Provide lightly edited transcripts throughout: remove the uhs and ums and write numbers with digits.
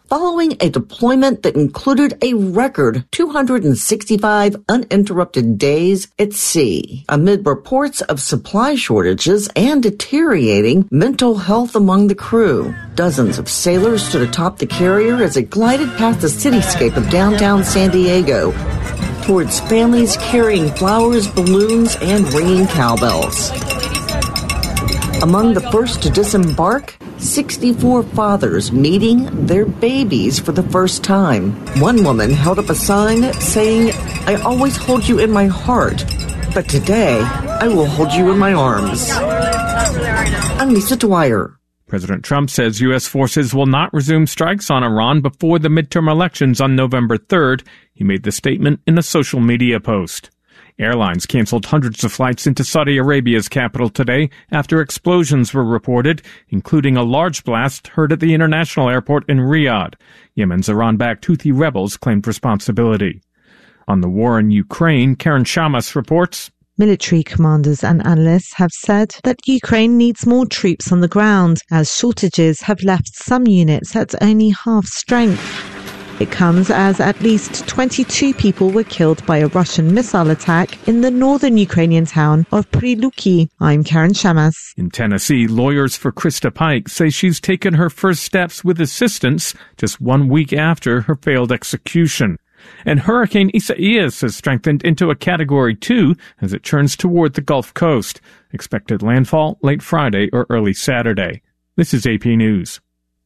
following a deployment that included a record 265 uninterrupted days at sea, amid reports of supply shortages and deteriorating mental health among the crew. Dozens of sailors stood atop the carrier as it glided past the cityscape of downtown San Diego towards families carrying flowers, balloons, and ringing cowbells. Among the first to disembark, 64 fathers meeting their babies for the first time. One woman held up a sign saying, "I always hold you in my heart, but today I will hold you in my arms." I'm Lisa Dwyer. President Trump says U.S. forces will not resume strikes on Iran before the midterm elections on November 3rd. He made the statement in a social media post. Airlines canceled hundreds of flights into Saudi Arabia's capital today after explosions were reported, including a large blast heard at the international airport in Riyadh. Yemen's Iran-backed Houthi rebels claimed responsibility. On the war in Ukraine, Karen Shamas reports. Military commanders and analysts have said that Ukraine needs more troops on the ground, as shortages have left some units at only half strength. It comes as at least 22 people were killed by a Russian missile attack in the northern Ukrainian town of Prilupki. I'm Karen Shamas. In Tennessee, lawyers for Krista Pike say she's taken her first steps with assistance just 1 week after her failed execution. And Hurricane Isaias has strengthened into a Category 2 as it turns toward the Gulf Coast. Expected landfall late Friday or early Saturday. This is AP News.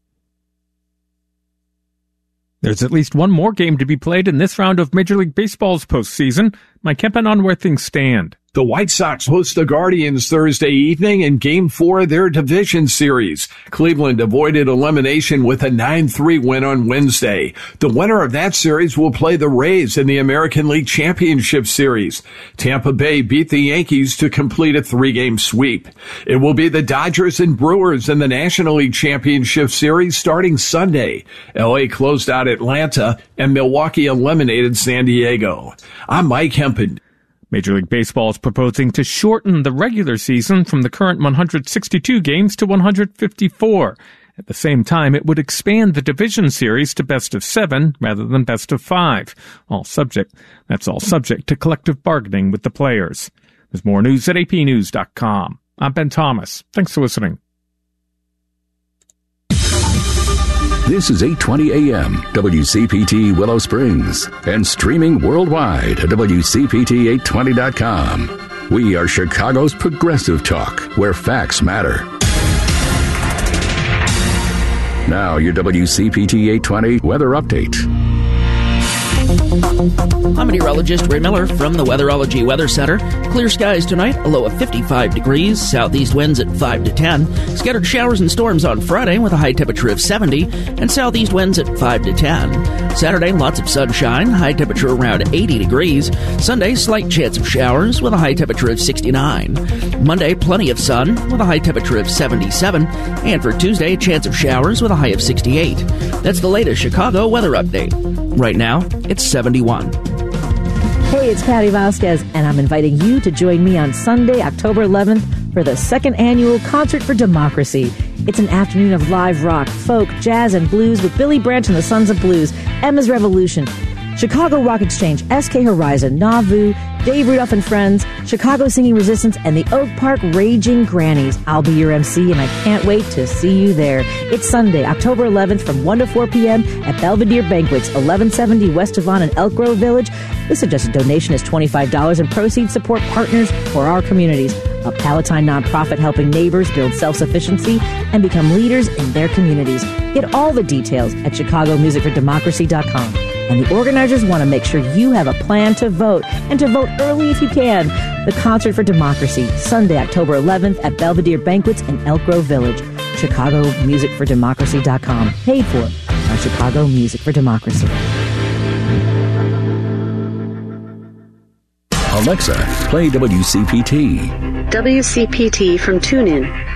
There's at least one more game to be played in this round of Major League Baseball's postseason. Mike Kempen on where things stand. The White Sox host the Guardians Thursday evening in Game 4 of their division series. Cleveland avoided elimination with a 9-3 win on Wednesday. The winner of that series will play the Rays in the American League Championship Series. Tampa Bay beat the Yankees to complete a 3-game sweep. It will be the Dodgers and Brewers in the National League Championship Series starting Sunday. LA closed out Atlanta and Milwaukee eliminated San Diego. I'm Mike Hempen. Major League Baseball is proposing to shorten the regular season from the current 162 games to 154. At the same time, it would expand the division series to best of 7 rather than best of 5. That's all subject to collective bargaining with the players. There's more news at apnews.com. I'm Ben Thomas. Thanks for listening. This is 820 AM, WCPT Willow Springs, and streaming worldwide at WCPT820.com. We are Chicago's progressive talk, where facts matter. Now, your WCPT 820 weather update. I'm meteorologist Ray Miller from the Weatherology Weather Center. Clear skies tonight, a low of 55 degrees, southeast winds at 5 to 10. Scattered showers and storms on Friday with a high temperature of 70, and southeast winds at 5 to 10. Saturday, lots of sunshine, high temperature around 80 degrees. Sunday, slight chance of showers with a high temperature of 69. Monday, plenty of sun with a high temperature of 77. And for Tuesday, a chance of showers with a high of 68. That's the latest Chicago weather update. Right now, it's 71. Hey, it's Patty Vasquez, and I'm inviting you to join me on Sunday, October 11th, for the second annual Concert for Democracy. It's an afternoon of live rock, folk, jazz, and blues with Billy Branch and the Sons of Blues, Emma's Revolution, Chicago Rock Exchange, SK Horizon, Nauvoo, Dave Rudolph and Friends, Chicago Singing Resistance, and the Oak Park Raging Grannies. I'll be your MC, and I can't wait to see you there. It's Sunday, October 11th from 1 to 4 p.m. at Belvedere Banquets, 1170 West Devon in Elk Grove Village. The suggested donation is $25, and proceeds support partners for our communities. A Palatine nonprofit helping neighbors build self-sufficiency and become leaders in their communities. Get all the details at ChicagoMusicForDemocracy.com. And the organizers want to make sure you have a plan to vote, and to vote early if you can. The Concert for Democracy, Sunday, October 11th at Belvedere Banquets in Elk Grove Village. ChicagoMusicForDemocracy.com. Paid for by Chicago Music for Democracy. Alexa, play WCPT. WCPT from TuneIn.